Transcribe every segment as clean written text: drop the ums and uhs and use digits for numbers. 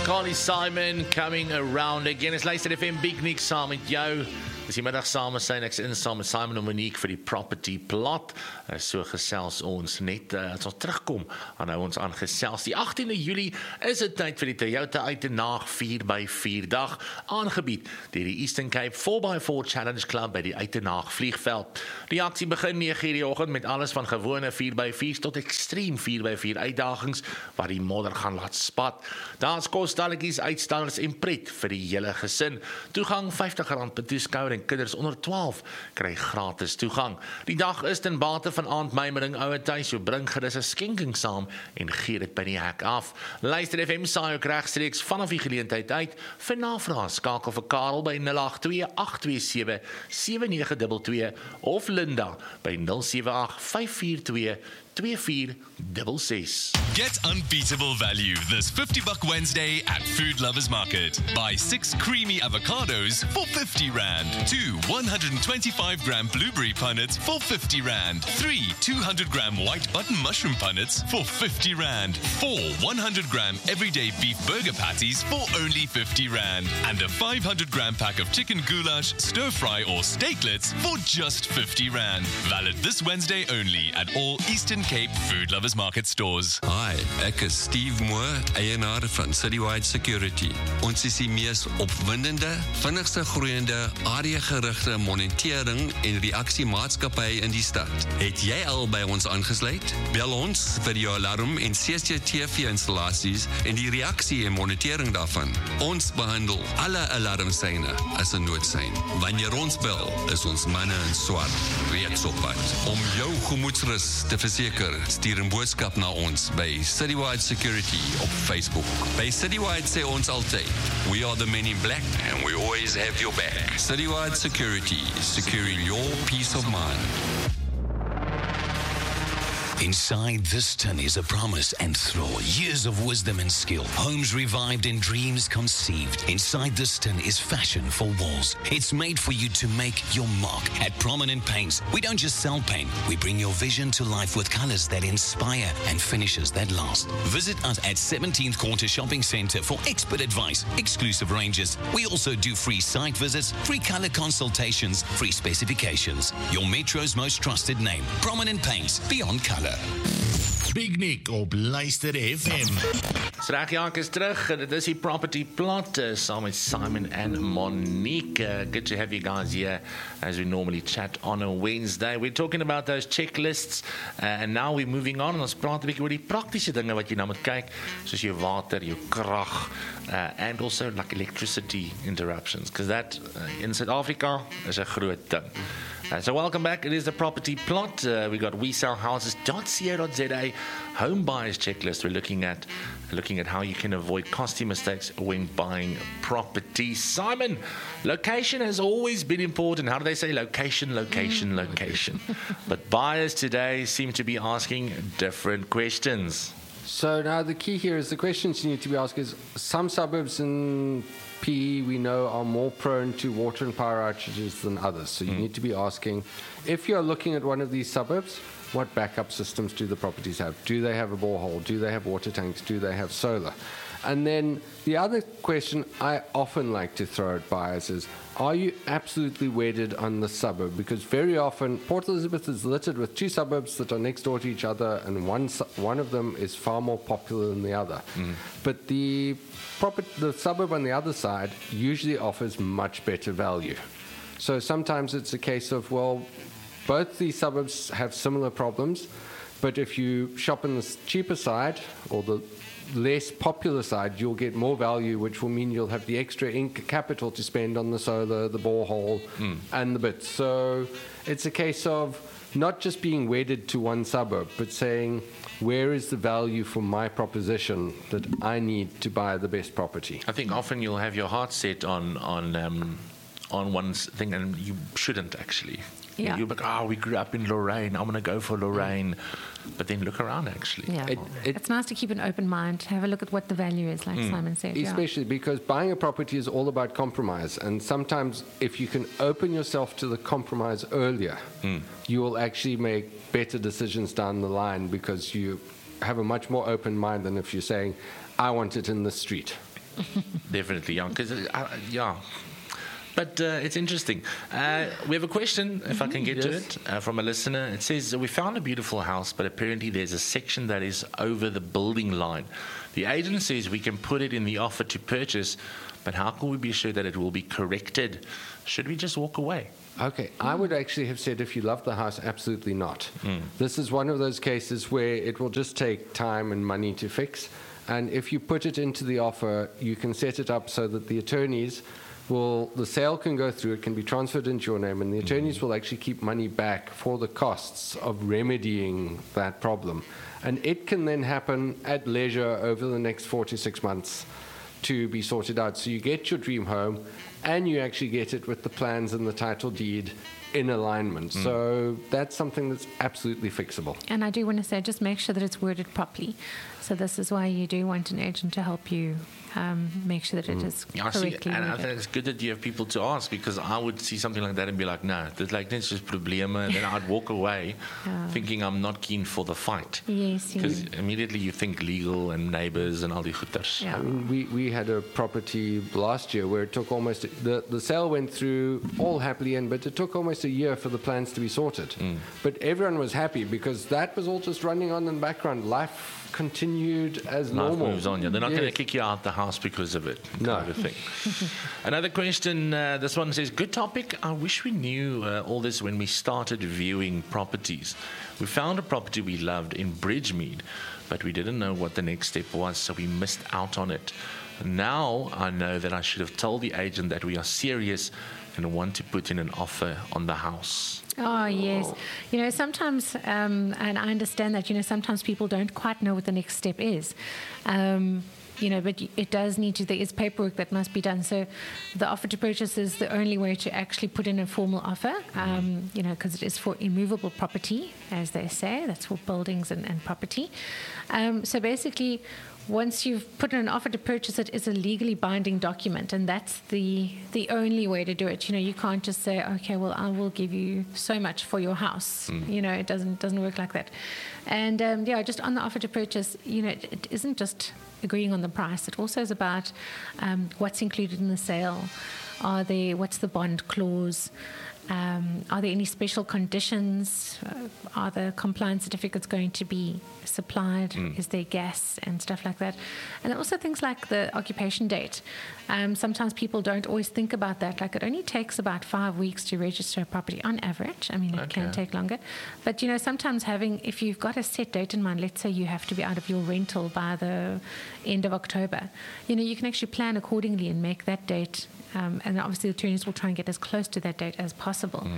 Carly Simon coming around again. Is luister FM Big Nick saam met jou. Dis die middag saam met ek's in saam met Simon en Monique vir die property plot. So gesels ons net as ons terugkom aan nou ons aangesels. Die 18de Julie is dit tyd vir die Toyota Uitenaag 4x4 dag aangebied deur die Eastern Cape 4x4 Challenge Club by die Uitenaag vliegveld. Die aksie begin 9:00 die oggend met alles van gewone 4x4's tot ekstreem 4x4 uitdagings wat die modder gaan laat spat. Daar's kostalletjies, uitstallers en pret vir die hele gesin. Toegang R50 per toeskouer en kinders onder 12 kry gratis toegang. Die dag is ten bate van aandmymering ouer tuis, so bring gerus 'n skenking saam en gee dit by die hek af. Luister FM saai ook regstreeks vanaf die geleentheid uit. Vir navraag skakel vir Karel by 082-827-7922 of Linda by 078-542-2466. Get unbeatable value this $50 Wednesday at Food Lovers Market. Buy 6 creamy avocados for R50, 2 125-gram blueberry punnets for R50, 3 200-gram white button mushroom punnets for R50, 4 100-gram everyday beef burger patties for only R50, and a 500-gram pack of chicken goulash, stir-fry or steaklets for just R50. Valid this Wednesday only at all Eastern Cape Food Lovers Market stores. Hi, ek is Steve Moore, eienaar van Citywide Security. Ons is die mees opwindende, vinnigste groeiende, areagerigte monitering en reaksiemaatskappy in die stad. Het jy al by ons aangesluit? Bel ons vir jou alarm en CCTV-installasies en die reaksie en monitering daarvan. Ons behandel alle alarmsyne as 'n noodsein. Wanneer ons bel, is ons manne in swart reeds op pad. Om jou gemoedsrus te verseker, stuur 'n boodskap na ons by Citywide Security op Facebook. By Citywide sê ons altyd, we are the men in black and we always have your back. Citywide Security, securing your peace of mind. Inside this tin is a promise and throw, years of wisdom and skill, homes revived and dreams conceived. Inside this tin is fashion for walls. It's made for you to make your mark. At Prominent Paints, we don't just sell paint, we bring your vision to life with colors that inspire and finishes that last. Visit us at 17th Quarter Shopping Centre for expert advice, exclusive ranges. We also do free site visits, free color consultations, free specifications. Your Metro's most trusted name, Prominent Paints, beyond color. Big Nick op Luister FM. Reg, ja, ek is terug. Dit is die property plot saam met Simon and Monique. Good to have you guys here as we normally chat on a Wednesday. We're talking about those checklists and now we're moving on. Ons praat 'n bietjie oor die praktiese dinge wat jy nou moet kyk, soos jou water, jou krag, and also like electricity interruptions, because that in South Africa is 'n groot ding. So welcome back. It is the property plot. We got WeSellHouses.co.za home buyers checklist. We're looking at how you can avoid costly mistakes when buying property. Simon, location has always been important. How do they say location? But buyers today seem to be asking different questions. So now the key here is the questions you need to be asking is some suburbs in PE we know are more prone to water and power outages than others. So you need to be asking, if you're looking at one of these suburbs, what backup systems do the properties have? Do they have a borehole? Do they have water tanks? Do they have solar? And then the other question I often like to throw at buyers is, are you absolutely wedded on the suburb? Because very often Port Elizabeth is littered with two suburbs that are next door to each other, and one of them is far more popular than the other. But the suburb on the other side usually offers much better value. So sometimes it's a case of, well, both these suburbs have similar problems, but if you shop on the cheaper side or the less popular side, you'll get more value, which will mean you'll have the extra capital to spend on the solar, the borehole, and the bits. So it's a case of not just being wedded to one suburb, but saying, where is the value for my proposition that I need to buy the best property? I think often you'll have your heart set on one thing, and you shouldn't actually. Yeah. You're like, we grew up in Lorraine, I'm going to go for Lorraine. But then look around, actually. Yeah. It's nice to keep an open mind, have a look at what the value is, like Simon said. Especially because buying a property is all about compromise. And sometimes if you can open yourself to the compromise earlier, you will actually make better decisions down the line because you have a much more open mind than if you're saying, I want it in the street. Definitely, yeah. Because, yeah. But it's interesting. We have a question, if I can get to it, from a listener. It says, we found a beautiful house, but apparently there's a section that is over the building line. The agent says we can put it in the offer to purchase, but how can we be sure that it will be corrected? Should we just walk away? Okay, I would actually have said if you love the house, absolutely not. This is one of those cases where it will just take time and money to fix. And if you put it into the offer, you can set it up so that the attorneys the sale can go through, it can be transferred into your name, and the attorneys will actually keep money back for the costs of remedying that problem. And it can then happen at leisure over the next 4 to 6 months to be sorted out. So you get your dream home, and you actually get it with the plans and the title deed in alignment. So that's something that's absolutely fixable. And I do want to say, just make sure that it's worded properly. So this is why you do want an agent to help you make sure that it is correctly and I worded. think it's good that you have people to ask, because I would see something like that and be like, no, there's like, that's just probleme, and then I'd walk away thinking I'm not keen for the fight. Yes, Because immediately you think legal and neighbors and all die goeters. Yeah. I mean, we had a property last year where it took almost, the sale went through all happily in, but it took almost a year for the plans to be sorted. But everyone was happy because that was all just running on in the background. Life continued as Life normal. moves on. Yeah. They're not going to Yes. kick you out the house because of it. No. Kind of thing. Another question, this one says, good topic. I wish we knew all this when we started viewing properties. We found a property we loved in Bridgemead, but we didn't know what the next step was, so we missed out on it. Now I know that I should have told the agent that we are serious and want to put in an offer on the house. Oh, yes. You know, sometimes, and I understand that, you know, sometimes people don't quite know what the next step is. You know, but it does need to, there is paperwork that must be done. So the offer to purchase is the only way to actually put in a formal offer, you know, because it is for immovable property, as they say. That's for buildings and property. So basically, once you've put in an offer to purchase, it is a legally binding document, and that's the only way to do it. You know, you can't just say, okay, well, I will give you so much for your house. You know, it doesn't work like that. And yeah, just on the offer to purchase, you know, it isn't just agreeing on the price. It also is about what's included in the sale. What's the bond clause? Are there any special conditions? Are the compliance certificates going to be supplied? Is there gas and stuff like that? And also things like the occupation date. Sometimes people don't always think about that. Like, it only takes about 5 weeks to register a property on average. I mean, it can take longer. But, you know, sometimes if you've got a set date in mind, let's say you have to be out of your rental by the end of October, you know, you can actually plan accordingly and make that date. And obviously the attorneys will try and get as close to that date as possible.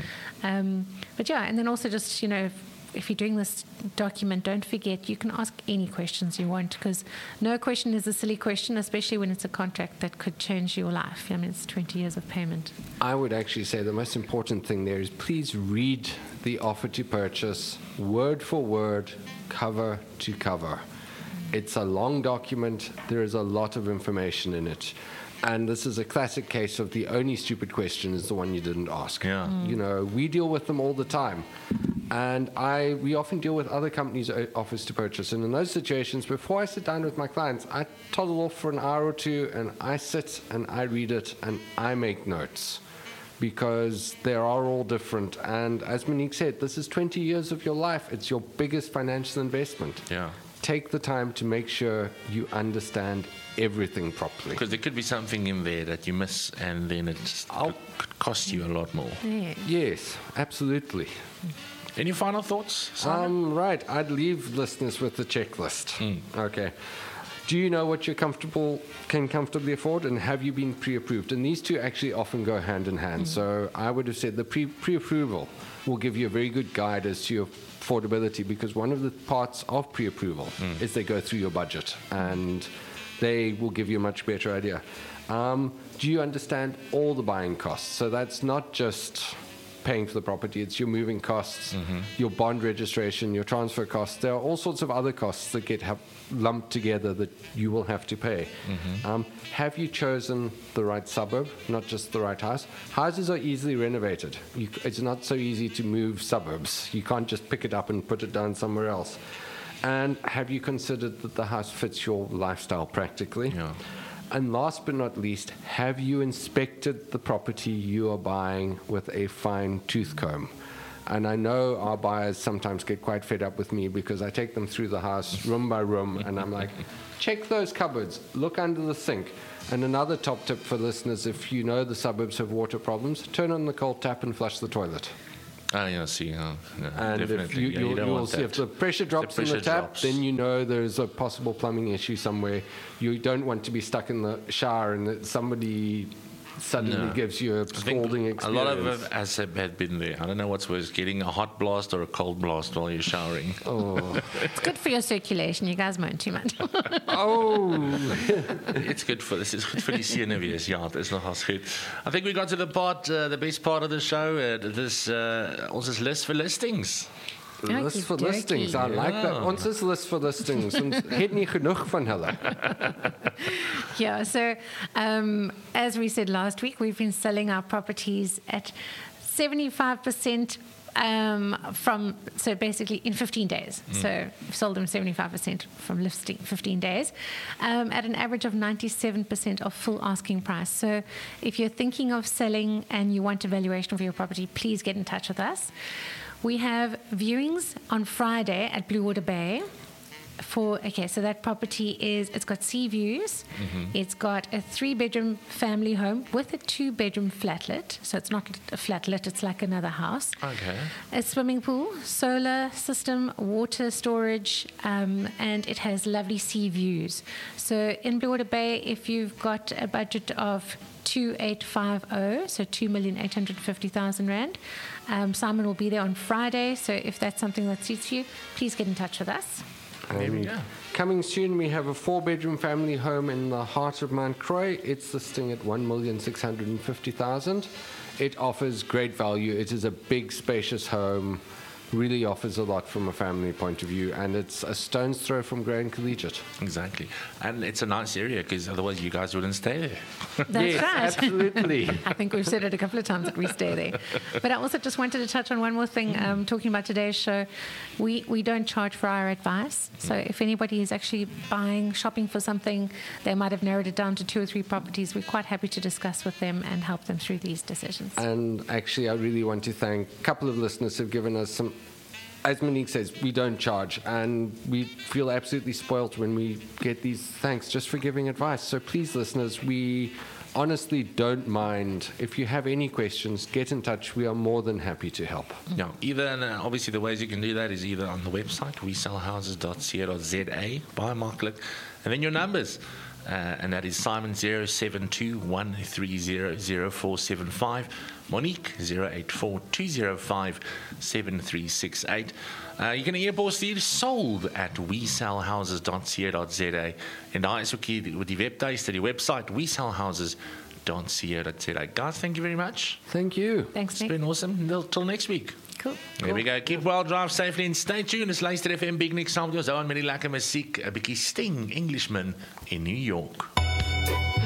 But yeah, and then also just, you know, if you're doing this document, don't forget you can ask any questions you want, because no question is a silly question, especially when it's a contract that could change your life. I mean, it's 20 years of payment. I would actually say the most important thing there is please read the offer to purchase word for word, cover to cover. It's a long document. There is a lot of information in it. And this is a classic case of the only stupid question is the one you didn't ask. Yeah. You know, we deal with them all the time. And we often deal with other companies' offers to purchase. And in those situations, before I sit down with my clients, I toddle off for an hour or two, and I sit and I read it and I make notes, because they are all different. And as Monique said, this is 20 years of your life. It's your biggest financial investment. Yeah. Take the time to make sure you understand everything properly. Because there could be something in there that you miss, and then it could cost you a lot more. Yeah. Yes, absolutely. Any final thoughts, Simon? Right, I'd leave listeners with the checklist. Okay. Do you know what you can comfortably afford, and have you been pre-approved? And these two actually often go hand in hand. So I would have said the pre-approval will give you a very good guide as to your affordability, because one of the parts of pre-approval is they go through your budget, and they will give you a much better idea. Do you understand all the buying costs? So that's not just paying for the property, it's your moving costs, your bond registration, your transfer costs. There are all sorts of other costs that get lumped together that you will have to pay. Have you chosen the right suburb, not just the right house? Houses are easily renovated. It's not so easy to move suburbs. You can't just pick it up and put it down somewhere else. And have you considered that the house fits your lifestyle practically? Yeah. And last but not least, have you inspected the property you are buying with a fine tooth comb? And I know our buyers sometimes get quite fed up with me because I take them through the house room by room and I'm like, check those cupboards, look under the sink. And another top tip for listeners, if you know the suburbs have water problems, turn on the cold tap and flush the toilet. Oh, yeah, see. And definitely. if you don't will want see that. if the pressure drops in the pressure tap, drops. then you know there's a possible plumbing issue somewhere. You don't want to be stuck in the shower and that somebody suddenly No. gives you a I think scalding a experience. lot of us have been there. I don't know what's worse, getting a hot blast or a cold blast while you're showering. Oh, It's good for your circulation. You guys moan too much. It's good for this. It's good for die senuwees. Ja, dit is nogals goed. I think we got to the part, the best part of the show. Ons is list for listings. list for Okey-dokey. listings. I like that. Ons is list for listings. Ons het nie genoeg van hulle. Yeah, so as we said last week, we've been selling our properties at 75% so basically in 15 days. So we've sold them 75% from listing 15 days at an average of 97% of full asking price. So if you're thinking of selling and you want a valuation of your property, please get in touch with us. We have viewings on Friday at Blue Water Bay. So that property it's got sea views. It's got a 3-bedroom family home with a 2-bedroom flatlet. So it's not a flatlet, it's like another house. Okay. A swimming pool, solar system, water storage, and it has lovely sea views. So in Blue Water Bay, if you've got a budget of 2850, so 2,850,000 rand, Simon will be there on Friday. So if that's something that suits you, please get in touch with us. There we go. Coming soon, we have a 4-bedroom family home in the heart of Mount Croix. It's listing at 1,650,000. It offers great value. It is a big, spacious home. Really offers a lot from a family point of view, and it's a stone's throw from Grand Collegiate. Exactly. And it's a nice area because otherwise you guys wouldn't stay there. That's Yes, right. absolutely. I think we've said it a couple of times that we stay there. But I also just wanted to touch on one more thing. Talking about today's show, we don't charge for our advice. So if anybody is actually shopping for something, they might have narrowed it down to 2 or 3 properties. We're quite happy to discuss with them and help them through these decisions. And actually, I really want to thank a couple of listeners who've given us some. As Monique says, we don't charge, and we feel absolutely spoilt when we get these thanks just for giving advice. So please, listeners, we honestly don't mind. If you have any questions, get in touch. We are more than happy to help. Yeah, obviously the ways you can do that is either on the website, wesellhouses.co.za, buy maklik, and then your numbers. And that is Simon 072-130-0475, Monique 084-205-7368. You can e-post hier sold at wesellhouses.co.za, en daar is ook hier die webtuiste, die website wesellhouses.co.za. Guys, thank you very much. Thank you. Thanks, It's Nick. been awesome. Till next week. Cool. There we go. Keep well, drive safely and stay tuned. Dis luister FM Big Nick saam met ons aan met die lekker musiek, 'n bietjie Sting, Englishman in New York.